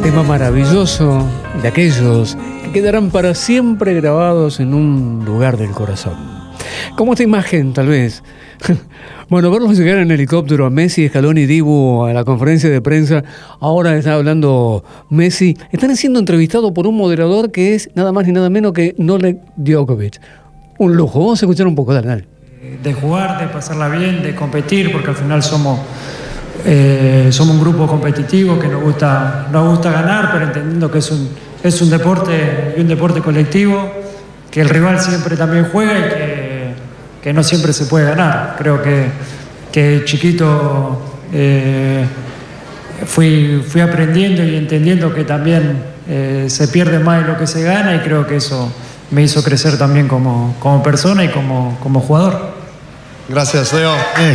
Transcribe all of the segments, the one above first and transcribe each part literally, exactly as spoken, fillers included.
tema maravilloso de aquellos que quedarán para siempre grabados en un lugar del corazón. Como esta imagen, tal vez. Bueno, verlos llegar en helicóptero a Messi, Scaloni y Dibu a la conferencia de prensa. Ahora está hablando Messi. Están siendo entrevistados por un moderador que es nada más ni nada menos que Novak Djokovic. Un lujo. Vamos a escuchar un poco, dale, dale. De jugar, de pasarla bien, de competir, porque al final somos, eh, somos un grupo competitivo que nos gusta, nos gusta ganar, pero entendiendo que es un, es un deporte y un deporte colectivo, que el rival siempre también juega y que, que no siempre se puede ganar. Creo que, que chiquito eh, fui, fui aprendiendo y entendiendo que también eh, se pierde más de lo que se gana, y creo que eso me hizo crecer también como, como persona y como, como jugador. Gracias, Leo. Eh.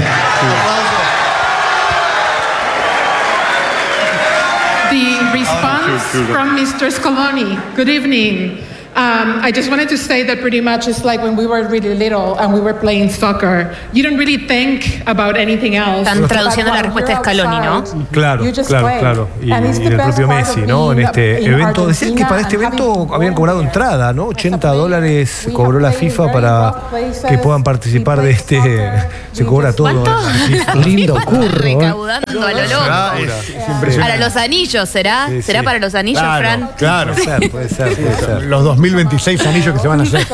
The response from Mister Scaloni. Good evening. Um, I just wanted to say that pretty much it's like when we were really little and we were playing soccer. You don't really think about anything else. Están traduciendo la respuesta de Scaloni, ¿no? Claro, claro, claro. Y, y el propio Messi, ¿no? En este evento. Decir que para este evento habían cobrado entrada, ¿no? ochenta dólares cobró la FIFA para que puedan participar de este. Se cobra todo. Lindo curro. Recaudando a lo loco. Para los anillos, ¿será? Sí, ¿Será sí. para los anillos, Claro, Fran? claro. Puede ser, puede ser, puede ser. Los dos mil veintiséis anillos que se van a hacer.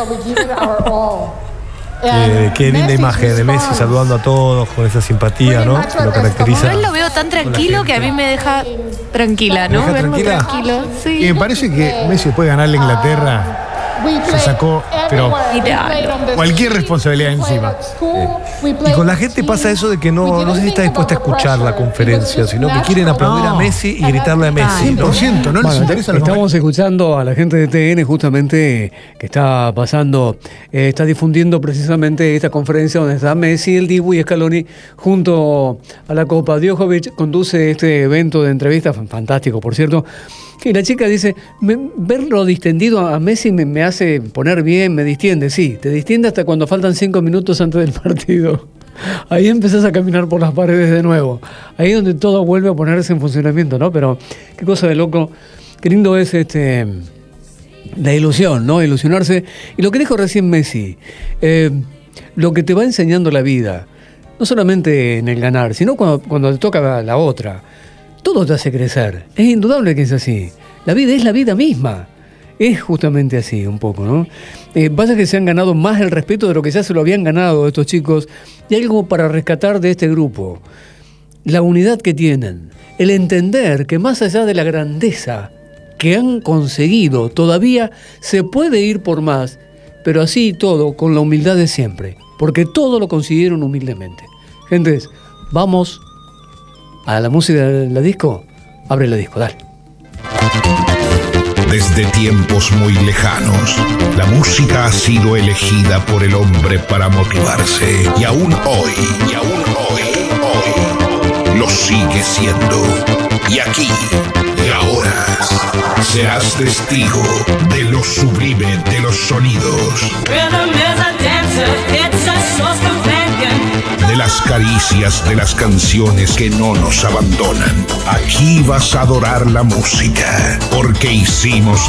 Eh, qué linda imagen de Messi saludando a todos con esa simpatía, ¿no? Que lo caracteriza. Yo lo veo tan tranquilo que a mí me deja tranquila, ¿no? ¿Te deja Verlo tranquila? tranquilo. Sí. Y me parece que Messi después de ganarle a Inglaterra se sacó, pero cualquier responsabilidad encima. Y con la gente pasa eso de que no, no sé si está dispuesta a escuchar la conferencia, sino que quieren aplaudir a Messi y gritarle a Messi, cien ¿no? por ciento, no les Bueno, interesa lo que estamos escuchando a la gente de T N justamente que está pasando, eh, está difundiendo precisamente esta conferencia donde está Messi, el Dibu y Scaloni junto a la Copa. Djokovic conduce este evento de entrevistas, fantástico por cierto. Y la chica dice, me, verlo distendido a Messi me, me hace poner bien, me distiende. Sí, te distiende hasta cuando faltan cinco minutos antes del partido. Ahí empezás a caminar por las paredes de nuevo. Ahí es donde todo vuelve a ponerse en funcionamiento, ¿no? Pero qué cosa de loco, qué lindo es este la ilusión, ¿no? Ilusionarse. Y lo que dijo recién Messi, eh, lo que te va enseñando la vida, no solamente en el ganar, sino cuando, cuando te toca la, la otra. Todo te hace crecer. Es indudable que es así. La vida es la vida misma. Es justamente así, un poco, ¿no? Eh, pasa que se han ganado más el respeto de lo que ya se lo habían ganado estos chicos. Y algo para rescatar de este grupo. La unidad que tienen. El entender que más allá de la grandeza que han conseguido, todavía se puede ir por más. Pero así y todo, con la humildad de siempre. Porque todo lo consiguieron humildemente. Gentes, vamos a la música de la disco. Abre la disco, dale. Desde tiempos muy lejanos, la música ha sido elegida por el hombre para motivarse. Y aún hoy, y aún hoy, hoy, lo sigue siendo. Y aquí, y ahora, serás testigo de lo sublime de los sonidos. De las caricias de las canciones que no nos abandonan. Aquí vas a adorar la música, porque hicimos